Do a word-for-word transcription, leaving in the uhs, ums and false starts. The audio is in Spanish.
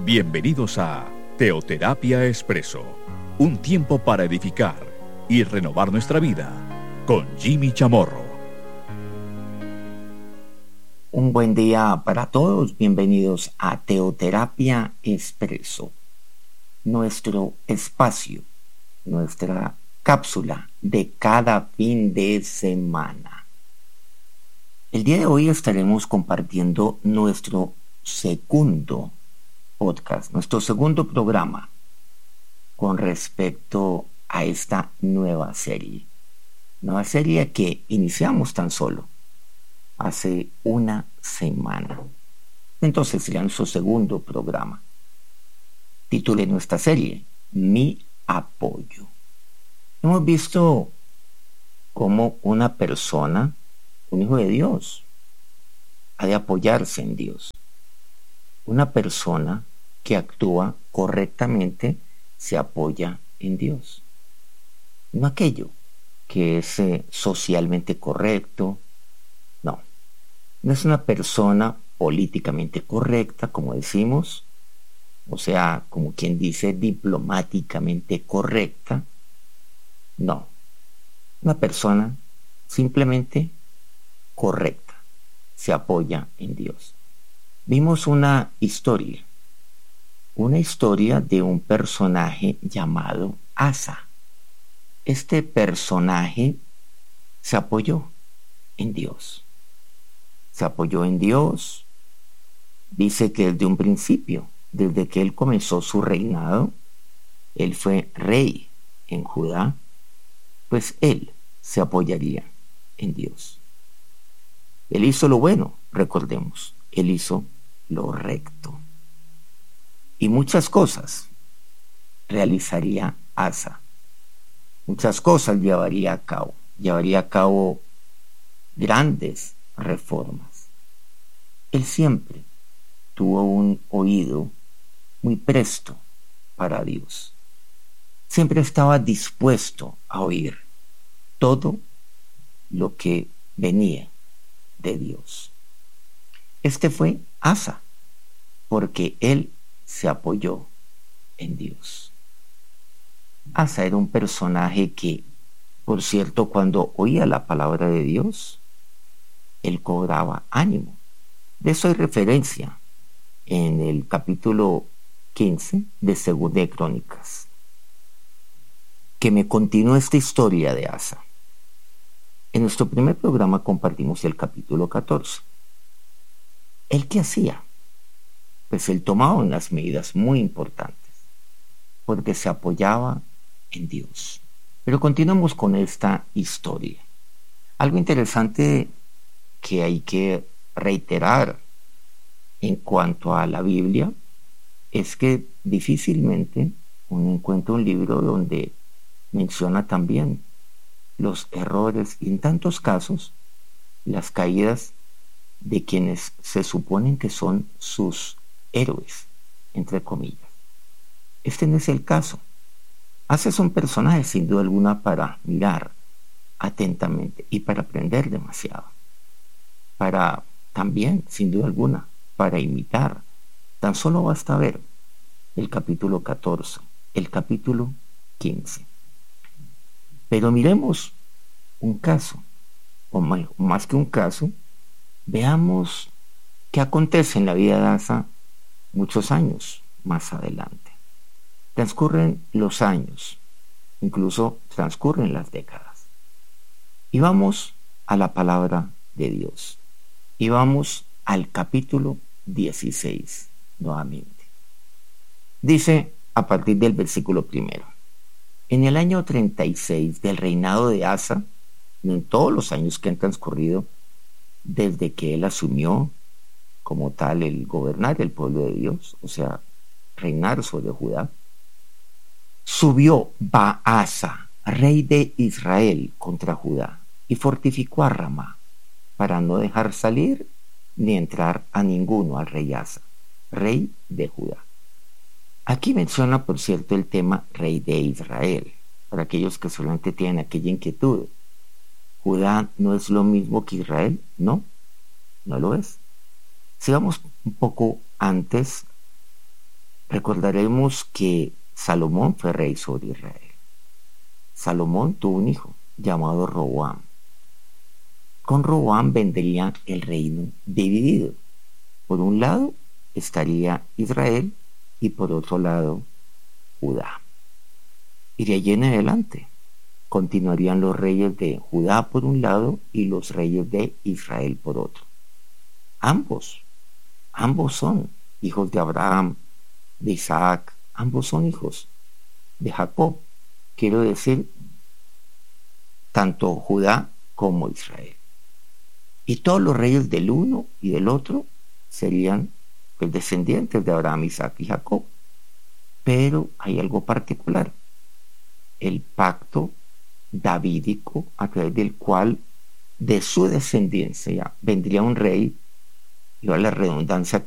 Bienvenidos a Teoterapia Expreso, un tiempo para edificar y renovar nuestra vida con Jimmy Chamorro. Un buen día para todos, bienvenidos a Teoterapia Expreso, nuestro espacio, nuestra cápsula de cada fin de semana. El día de hoy estaremos compartiendo nuestro segundo podcast, nuestro segundo programa con respecto a esta nueva serie. Nueva serie que iniciamos tan solo hace una semana. Entonces sería nuestro segundo programa. Titulé nuestra serie Mi Apoyo. Hemos visto cómo una persona, un hijo de Dios, ha de apoyarse en Dios. Una persona que actúa correctamente se apoya en Dios. No aquello que es eh, socialmente correcto. No. No es una persona políticamente correcta, como decimos, o sea, como quien dice, diplomáticamente correcta. No. Una persona simplemente correcta se apoya en Dios. Vimos una historia, una historia de un personaje llamado Asa. Este personaje se apoyó en Dios. Se apoyó en Dios. Dice que desde un principio, desde que él comenzó su reinado, él fue rey en Judá, pues él se apoyaría en Dios. Él hizo lo bueno, recordemos, él hizo lo recto. Y muchas cosas realizaría Asa. Muchas cosas llevaría a cabo. Llevaría a cabo grandes reformas. Él siempre tuvo un oído muy presto para Dios. Siempre estaba dispuesto a oír todo lo que venía de Dios. Este fue Asa, porque él se apoyó en Dios. Asa era un personaje que, por cierto, cuando oía la palabra de Dios, él cobraba ánimo. De eso hay referencia en el capítulo quince de Segunda de Crónicas, que me continúa esta historia de Asa. En nuestro primer programa compartimos el capítulo catorce. ¿Él qué hacía? Pues él tomaba unas medidas muy importantes, porque se apoyaba en Dios. Pero continuamos con esta historia. Algo interesante que hay que reiterar en cuanto a la Biblia es que difícilmente uno encuentra un libro donde menciona también los errores y en tantos casos las caídas de quienes se suponen que son sus héroes, entre comillas. Este no es el caso. Asa es un personaje sin duda alguna para mirar atentamente y para aprender demasiado. Para también, sin duda alguna, para imitar. Tan solo basta ver el capítulo catorce, el capítulo quince. Pero miremos un caso, o más que un caso, veamos qué acontece en la vida de Asa muchos años más adelante. Transcurren los años, incluso transcurren las décadas. Y vamos a la palabra de Dios. Y vamos al capítulo dieciséis nuevamente. Dice a partir del versículo primero. En el año treinta y seis del reinado de Asa, en todos los años que han transcurrido desde que él asumió como tal el gobernar el pueblo de Dios, o sea, reinar sobre Judá, subió Baasa, rey de Israel, contra Judá y fortificó a Ramá para no dejar salir ni entrar a ninguno al rey Asa, rey de Judá. Aquí menciona, por cierto, el tema rey de Israel, para aquellos que solamente tienen aquella inquietud. ¿Judá no es lo mismo que Israel? No, no lo es. Si vamos un poco antes Recordaremos que Salomón fue rey sobre Israel. Salomón tuvo un hijo llamado Roboam. Con Roboam vendría el reino dividido. Por un lado estaría Israel y por otro lado Judá. Y de allí en adelante continuarían los reyes de Judá por un lado y los reyes de Israel por otro. Ambos, ambos son hijos de Abraham, de Isaac, ambos son hijos de Jacob. Quiero decir, tanto Judá como Israel. Y todos los reyes del uno y del otro serían pues, descendientes de Abraham, Isaac y Jacob. Pero hay algo particular. El pacto davídico a través del cual de su descendencia vendría un rey, y a la redundancia